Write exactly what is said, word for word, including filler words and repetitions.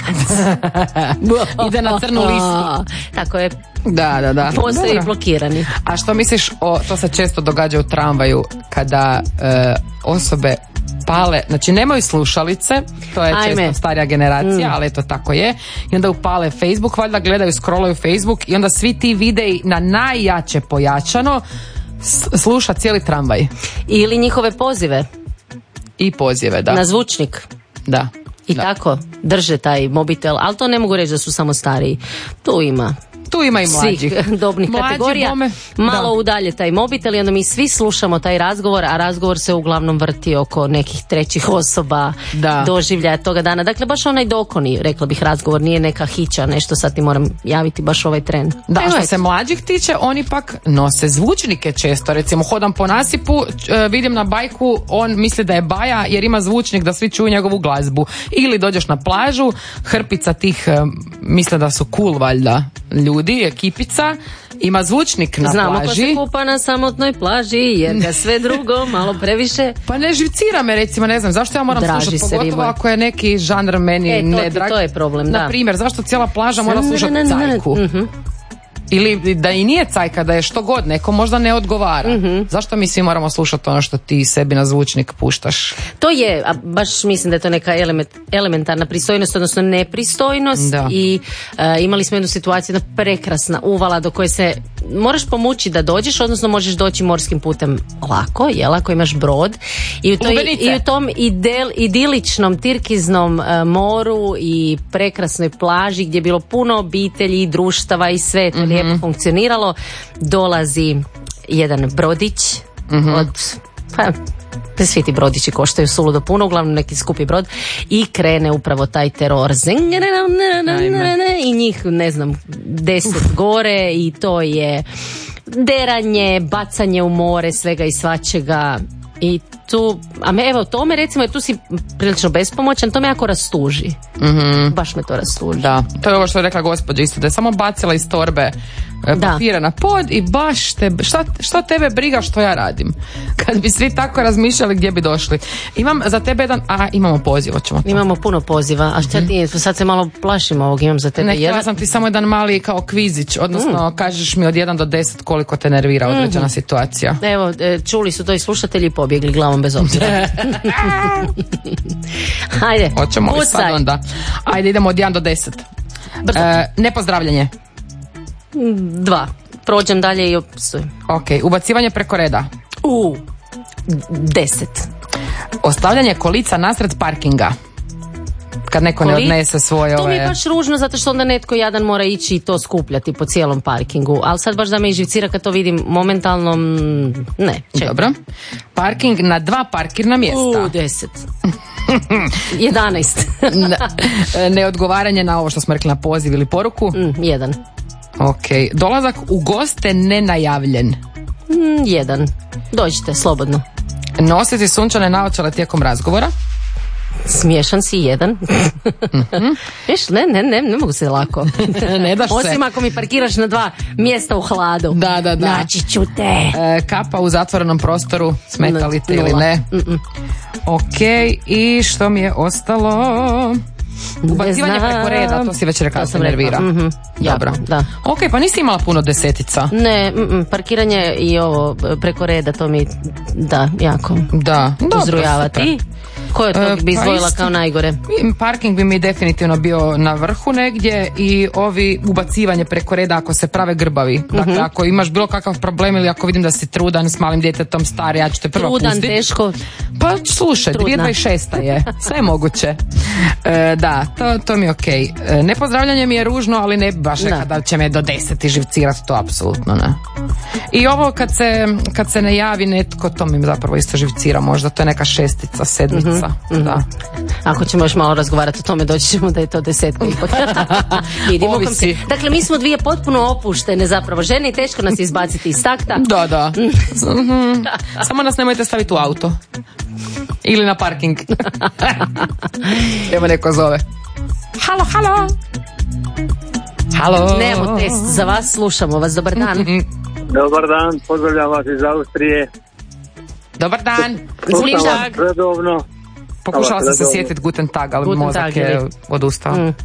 ide na crnu listu. Tako je. Da, da, da. Postoji i blokirani. A što misliš o, to se često događa u tramvaju, kada e, osobe pale, znači nemaju slušalice, to je Ajme. često starija generacija, Mm. ali eto tako je, i onda upale Facebook, valjda gledaju, scrollaju Facebook i onda svi ti videi na najjače pojačano s- sluša cijeli tramvaj. Ili njihove pozive I pozive, da. na zvučnik. Da. I da. tako drže taj mobitel, ali to ne mogu reći da su samo stariji. Tu ima Tu ima i mlađih. svih dobnih Mlađi kategorija. bome, Malo da. udalje taj mobitel i onda mi svi slušamo taj razgovor, a razgovor se uglavnom vrti oko nekih trećih osoba, Da. doživljaja toga dana. Dakle, baš onaj dokoni, rekla bih, razgovor, nije neka hića, nešto sad ti moram javiti baš ovaj tren. Da, Evo, što eto. se mlađih tiče, oni pak nose zvučnike često. Recimo, hodam po nasipu, e, vidim na bajku, on misli da je baja jer ima zvučnik da svi čuju njegovu glazbu. Ili dođeš na plažu, hrpica tih, e, misle da su cool valjda ljudi, ekipica, ima zvučnik na Znamo ko plaži. se kupa na samotnoj plaži, jer ga sve drugo malo previše. Pa ne živcira me, recimo, ne znam, zašto ja moram Draži slušati, se pogotovo riba. ako je neki žanr meni E, to ti- nedrag. to je problem, da. Na primjer, zašto cijela plaža mora slušati cajku? Mhm. Ili da i nije cajka, da je što god, neko možda ne odgovara. Mhm. Zašto mi svi moramo slušati ono što ti sebi na zvučnik puštaš? To je, a baš mislim da je to neka element, elementarna pristojnost, odnosno nepristojnost. Da. I e, imali smo jednu situaciju, jedna prekrasna uvala do koje se moraš pomući da dođeš, odnosno možeš doći morskim putem lako, jel, ako imaš brod. I u, toj, Lubenice. i u tom idel, idiličnom, tirkiznom e, moru i prekrasnoj plaži gdje je bilo puno obitelji i društava i sve je to lijepo funkcioniralo, dolazi jedan brodić od... Pa, svi ti brodići koštaju suludo puno, uglavnom neki skupi brod, i krene upravo taj teror. I njih, ne znam, deset gore i to je deranje, bacanje u more, svega i svačega. I tu, a me, evo, to me recimo, jer tu si prilično bespomoćan, to me jako rastuži. Mhm. Baš me to rastuži. Da, to je ovo što je rekla gospođa isto, da je samo bacila iz torbe e, Da. papira na pod i baš te, šta, što tebe briga što ja radim? Kad bi svi tako razmišljali, gdje bi došli? Imam za tebe jedan, a imamo poziv, hoćemo to. Imamo puno poziva, a šta ti, sad se malo plašim ovog, imam za tebe Ne, jedan. htjela sam ti samo jedan mali kao kvizić, odnosno kažeš mi od jedan do deset koliko te nervira određena situacija. Evo, e, čuli su to i slušatelji i pobjegli glavom bez obzira. Hajde, Hoćemo li pucaj. sad onda? Ajde, idemo od jedan do deset. Brzo. E, nepozdravljanje. Dva. Prođem dalje i opsujem. Ok, ubacivanje preko reda. U, deset. Ostavljanje kolica nasred parkinga. Kad neko ne Koli- odnese svoje To mi je ove... baš ružno zato što onda netko jadan mora ići i to skupljati po cijelom parkingu. Ali sad baš da me živcira kad to vidim momentalno, mm, ne. čekaj. Dobro. Parking na dva parkirna mjesta. U, deset. Jedanaest. Ne- Neodgovaranje na ovo što smo rekli, na poziv ili poruku. Mm, jedan. Ok. Dolazak u goste nenajavljen. Mm, jedan. Dođite, slobodno. Nositi sunčane naočale tijekom razgovora. Smiješan si, jedan. Viš, ne, ne, ne, ne mogu se lako. Ne daš se. Osim ako mi parkiraš na dva mjesta u hladu. Da, da, da. Naći ću te. E, kapa u zatvorenom prostoru, smeta li te ili Nula. ne? Ok, i što mi je ostalo? Ubacivanje znam. preko reda, to si već rekao, To se sam rekla, nervira. mhm, Dobro. jako, da. Ok, pa nisi imala puno desetica. Ne, mm, parkiranje i ovo preko reda, to mi, da, jako Da, dobro, uzrujava. super. Ti? Koje od E, tog bi pa izdvojila isto. kao najgore? Parking bi mi definitivno bio na vrhu negdje i ovi ubacivanje preko reda ako se prave grbavi. Dakle, Mhm. ako imaš bilo kakav problem ili ako vidim da si trudan s malim djetetom, star, ja ću te prvo Trudan, pustit. teško. Pa slušaj, Trudna. dvije tisuće dvadeset šesta je, sve je moguće. E, da, to, to mi je okej. E, nepozdravljanje mi je ružno, ali ne baš Da. kada će me do deset živcirati, to apsolutno ne. I ovo kad se, kad se ne javi netko, to mi zapravo isto živcira, možda to je neka šestica, sedmica. Da. Ako ćemo još malo razgovarati o tome, doći ćemo da je to desetka ipak. Vidimo kom se. Ovisi. Dakle, mi smo dvije potpuno opuštene zapravo žene i teško nas je izbaciti iz takta. Da, da. Mhm. Samo nas nemojte staviti u auto. Ili na parking. Evo neko zove. Halo, halo. Halo. Nemamo test za vas, slušamo vas, dobar dan. Dobar dan, pozdravljam vas iz Austrije. Dobar dan. Guten Slušam vas Tag. redovno. Pokušala sam se Redovno. sjetiti Guten Tag, ali Guten mozak Tag, je ili? odustao. Mm.